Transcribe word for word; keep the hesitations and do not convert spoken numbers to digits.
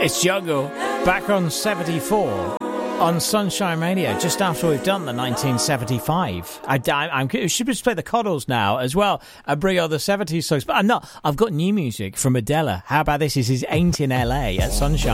It's Jungle, back on seventy-four on Sunshine Radio, just after we've done the nineteen seventy-five. I, I, I'm, I should just play the Coddles now as well and bring all the seventies songs, but I'm not. I've got new music from Adele. How about this? This is Ain't in L A at Sunshine.